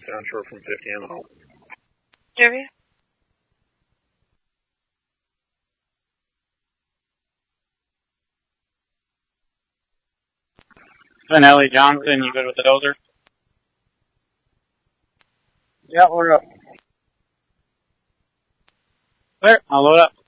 downshore from 50 and home. Jerry? Vanelli Johnson, you good with the dozer? Yeah, we're up. Clear, I'll load up.